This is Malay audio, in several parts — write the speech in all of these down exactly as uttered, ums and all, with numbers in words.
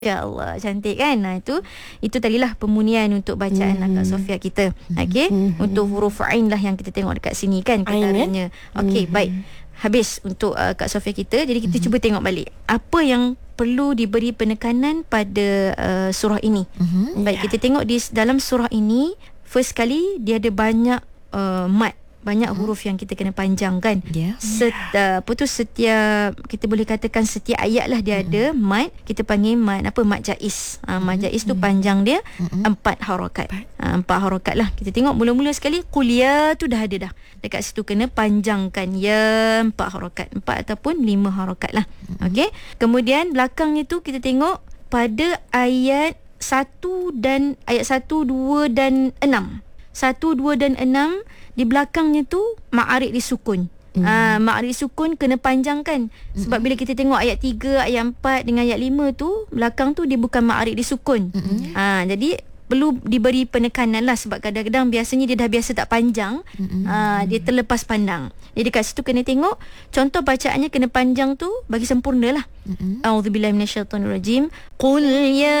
Ya Allah, cantik kan? Nah, itu itu tadilah pemunian untuk bacaan hmm. Kak Sofia kita. Okey, hmm. untuk huruf ain lah yang kita tengok dekat sini kan ketaranya. Okey, hmm. baik. Habis untuk uh, Kak Sofia kita. Jadi kita hmm. cuba tengok balik apa yang perlu diberi penekanan pada uh, surah ini. Hmm. Baik, yeah. kita tengok di dalam surah ini, first kali dia ada banyak uh, mad. Banyak huruf yang kita kena panjangkan. Yeah. Set, uh, apa tu setiap, kita boleh katakan setiap ayat lah dia mm-hmm. ada mad. Kita panggil mad apa? Mad jaiz. Uh, mad jaiz tu panjang dia mm-hmm. empat harakat. Uh, empat harakat lah. Kita tengok mula-mula sekali kuliah tu dah ada dah. Dekat situ kena panjangkan ya empat harakat. Empat ataupun lima harakat lah. Mm-hmm. Okey. Kemudian belakangnya tu kita tengok pada ayat satu dan ayat satu, dua dan enam. Satu, dua dan enam di belakangnya tu ma'arid disukun. Mm. Ah, ma'arid disukun kena panjangkan. Sebab mm. bila kita tengok ayat tiga, ayat empat dengan ayat lima tu, belakang tu dia bukan ma'arid disukun. Mm. Ah, jadi perlu diberi penekanan lah, sebab kadang-kadang biasanya dia dah biasa tak panjang. Mm. Ah, dia terlepas pandang. Jadi dekat situ kena tengok contoh bacaannya kena panjang tu bagi sempurna lah. Mm. A'udzubillahi minasyaitonirrajim. Qul ya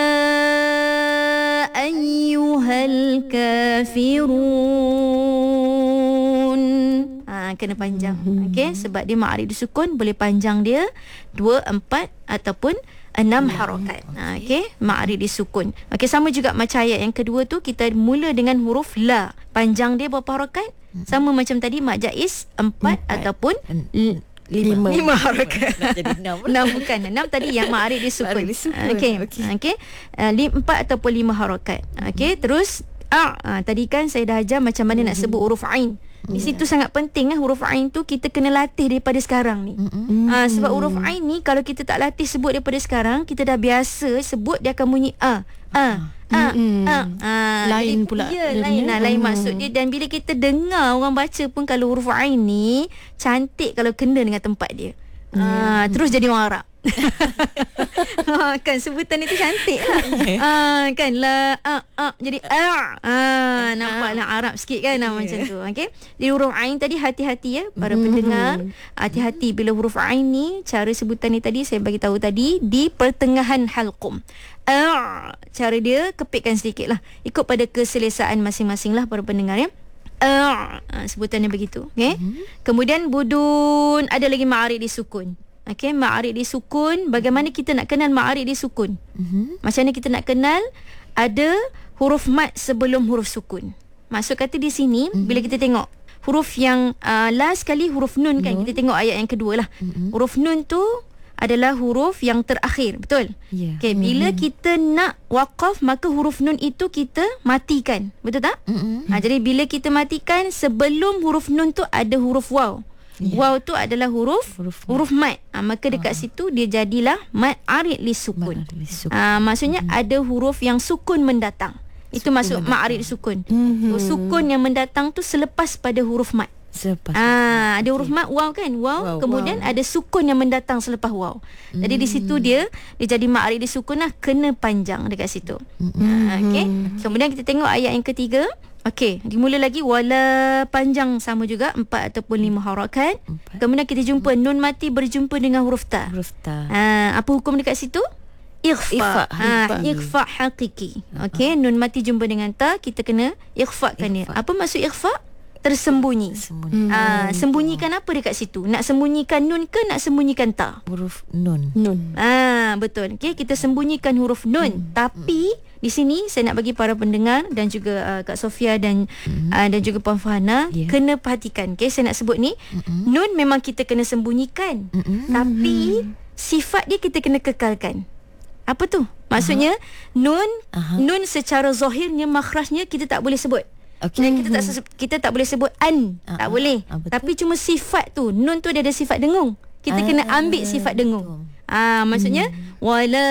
ayyuhal kafirun. Ha, kena panjang. Mm-hmm. Okey, sebab dia ma'arid disukun, boleh panjang dia dua, empat ataupun enam mm-hmm. harakat. Ha, okey, ma'arid disukun. Okey, sama juga macam ayat yang kedua tu, kita mula dengan huruf la. Panjang dia berapa harakat? Mm-hmm. Sama macam tadi mad jaiz empat ataupun l- Lima. Lima harakat. Nak jadi enam. Enam bukan. Enam tadi yang ma'arid disukun. Okey. Okey. Okay. Uh, empat ataupun lima harakat. Okey. Terus a. Uh, tadi kan saya dah ajar macam mana mm-hmm. nak sebut huruf ain. Di yeah. situ sangat penting eh, huruf ain tu kita kena latih daripada sekarang ni. Mm-hmm. Uh, sebab huruf ain ni kalau kita tak latih sebut daripada sekarang, kita dah biasa sebut dia akan bunyi a. A. Ah, mm-hmm. ah, ah, lain jadi, pula. Ya, lain lah, lain maksud dia. Dan bila kita dengar orang baca pun, kalau huruf ain ni cantik kalau kena dengan tempat dia. Mm. Ah, terus jadi orang Arab. ha, kan sebutan itu cantik lah. ah, kan la ah, ah, jadi ah, ah nampaklah Arab sikit kan yeah. macam tu. Okey. Di huruf ain tadi hati-hati ya para mm-hmm. pendengar. Hati-hati bila huruf ain ni, cara sebutan ni tadi saya bagi tahu tadi di pertengahan halqum. Ah, cara dia kepitkan sedikit lah, ikut pada keselesaan masing-masing lah para pendengar ya. Ah, sebutannya begitu. Okey. Mm-hmm. Kemudian budun, ada lagi ma'arid disukun. Okey, ma'arid disukun. Bagaimana kita nak kenal ma'arid disukun? Mm-hmm. Macam mana kita nak kenal ada huruf mad sebelum huruf sukun? Maksud kata di sini, mm-hmm. bila kita tengok huruf yang uh, last kali huruf nun kan, nun. Kita tengok ayat yang kedua lah. Mm-hmm. Huruf nun tu adalah huruf yang terakhir, betul? Yeah. Okey, bila mm-hmm. kita nak waqaf, maka huruf nun itu kita matikan, betul tak? Mm-hmm. Ha, jadi bila kita matikan, sebelum huruf nun tu ada huruf waw. Yeah. Waw tu adalah huruf huruf, huruf mad. Ha, maka dekat uh. situ dia jadilah mad arid li sukun. Ha, maksudnya mm-hmm. ada huruf yang sukun mendatang. Itu sukun maksud ma'arid sukun. Mm-hmm. So, sukun yang mendatang tu selepas pada huruf mad. Selepas. Ah, ada huruf okay. mad waw kan? Waw, wow, kemudian wow. ada sukun yang mendatang selepas waw. Mm. Jadi di situ dia dia jadi ma'arid disukun lah, kena panjang dekat situ. Mm-hmm. Ha, okey. Kemudian kita tengok ayat yang ketiga. Okey, dimula lagi wala, panjang sama juga empat ataupun lima harakat. Empat. Kemudian kita jumpa nun mati berjumpa dengan huruf ta. Huruf ta. Ha, apa hukum dekat situ? Ikhfa. Ha, ikhfa hakiki. Okey, nun mati jumpa dengan ta, kita kena ikhfakan dia. Apa maksud ikhfa? Tersembunyi. Sembunyi. Ha, sembunyikan apa dekat situ? Nak sembunyikan nun ke nak sembunyikan ta? Huruf nun. Nun. Ah, ha, betul. Okey, kita sembunyikan huruf nun. Hmm. Tapi hmm. di sini saya nak bagi para pendengar dan juga uh, Kak Sofia dan hmm. uh, dan juga Puan Fahana yeah. kena perhatikan. Okey, saya nak sebut ni, hmm. nun memang kita kena sembunyikan. Hmm. Tapi sifat dia kita kena kekalkan. Apa tu? Maksudnya uh-huh. nun uh-huh. nun secara zahirnya, makhrajnya kita tak boleh sebut. Okay. Kita tak kita tak boleh sebut an, uh-huh. tak boleh. Uh, Tapi cuma sifat tu, nun tu dia ada sifat dengung. Kita uh, kena ambil sifat dengung. Ah, maksudnya hmm. wala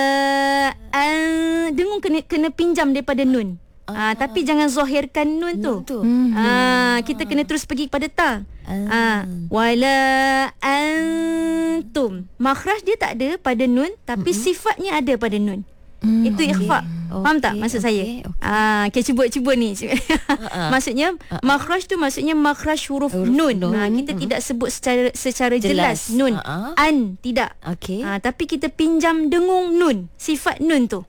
an, dengung kena kena pinjam daripada nun. Ah, uh, tapi jangan zahirkan nun tu. tu. Hmm. Ah, kita kena terus pergi kepada ta. Uh. Ah, wala antum. Makhraj dia tak ada pada nun, tapi uh-huh. sifatnya ada pada nun. Hmm, Itu ikhfa. Okay. Okay, Faham tak maksud okay, saya? Okay. Ah, okay, cuba-cuba ni. uh-uh. Maksudnya uh-uh. makhraj tu maksudnya makhraj huruf, huruf nun. nun. Ha, kita uh-huh. tidak sebut secara secara jelas, jelas nun. Uh-uh. An tidak. Okay. Ha, tapi kita pinjam dengung nun. Sifat nun tu.